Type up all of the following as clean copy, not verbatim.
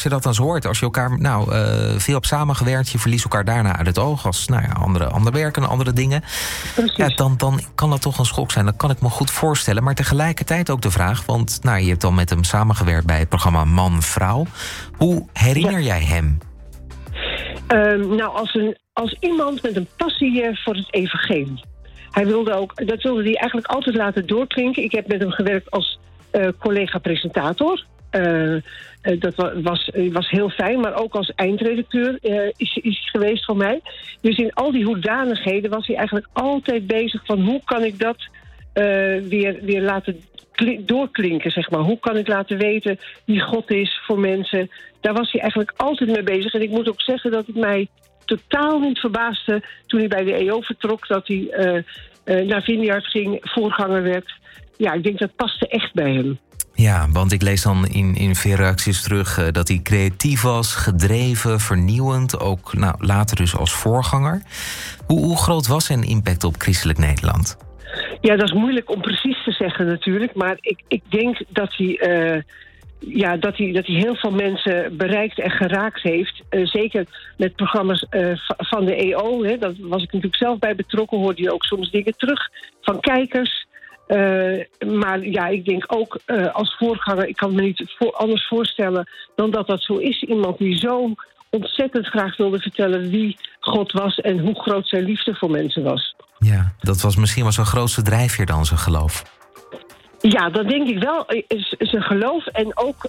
je dat dan zo hoort, als je elkaar veel hebt samengewerkt, je verliest elkaar daarna uit het oog als ander werken, andere dingen. Ja, dan kan dat toch een schok zijn. Dat kan ik me goed voorstellen. Maar tegelijkertijd ook de vraag, want je hebt dan met hem samengewerkt bij het programma Man-Vrouw. Hoe herinner jij hem? Als iemand met een passie voor het evangelie. Dat wilde hij eigenlijk altijd laten doorklinken. Ik heb met hem gewerkt als collega-presentator. Dat was heel fijn, maar ook als eindredacteur is hij geweest voor mij. Dus in al die hoedanigheden was hij eigenlijk altijd bezig van hoe kan ik dat weer laten doorklinken, zeg maar. Hoe kan ik laten weten wie God is voor mensen? Daar was hij eigenlijk altijd mee bezig. En ik moet ook zeggen dat het mij totaal niet verbaasde toen hij bij de EO vertrok, dat hij naar Vineyard ging, voorganger werd. Ja, ik denk dat paste echt bij hem. Ja, want ik lees dan in veel reacties terug dat hij creatief was, gedreven, vernieuwend. Ook later dus als voorganger. Hoe groot was zijn impact op christelijk Nederland? Ja, dat is moeilijk om precies te zeggen natuurlijk. Maar ik denk dat hij heel veel mensen bereikt en geraakt heeft. Zeker met programma's van de EO. Hè, dat was ik natuurlijk zelf bij betrokken. Hoorde je ook soms dingen terug van kijkers. Maar ja, ik denk ook als voorganger, ik kan me niet anders voorstellen dan dat zo is. Iemand die zo ontzettend graag wilde vertellen wie God was en hoe groot zijn liefde voor mensen was. Ja, dat was misschien wel zijn grootste drijfveer dan, zijn geloof. Ja, dat denk ik wel. Zijn geloof en ook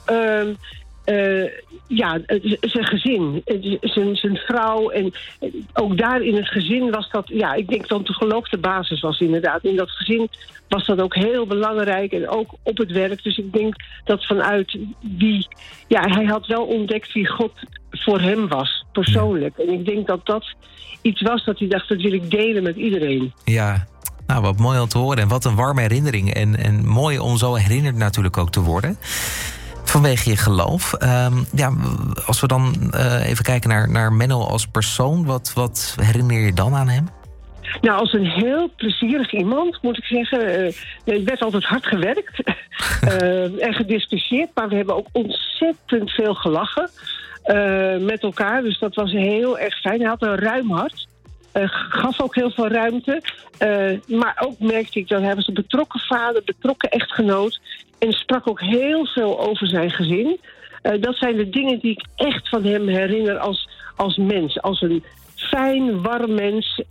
zijn gezin, zijn vrouw. En ook daar in het gezin was dat, ja, ik denk dat de geloof de basis was inderdaad. In dat gezin was dat ook heel belangrijk en ook op het werk. Dus ik denk dat vanuit hij had wel ontdekt wie God voor hem was, persoonlijk. En ik denk dat dat iets was dat hij dacht, dat wil ik delen met iedereen. Ja. Nou, wat mooi om te horen en wat een warme herinnering. En mooi om zo herinnerd natuurlijk ook te worden. Vanwege je geloof. Als we dan even kijken naar Menno als persoon. Wat herinner je dan aan hem? Nou, als een heel plezierig iemand, moet ik zeggen. Er werd altijd hard gewerkt en gediscussieerd. Maar we hebben ook ontzettend veel gelachen met elkaar. Dus dat was heel erg fijn. Hij had een ruim hart. Gaf ook heel veel ruimte. Maar ook merkte ik dat hij was een betrokken vader, betrokken echtgenoot. En sprak ook heel veel over zijn gezin. Dat zijn de dingen die ik echt van hem herinner als mens. Als een fijn, warm mens.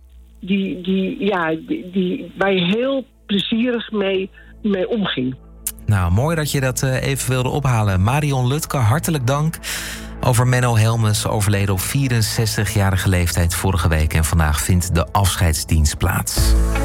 Waar je heel plezierig mee omging. Nou, mooi dat je dat even wilde ophalen. Marion Lutke, hartelijk dank. Over Menno Helmes, overleden op 64-jarige leeftijd vorige week. En vandaag vindt de afscheidsdienst plaats.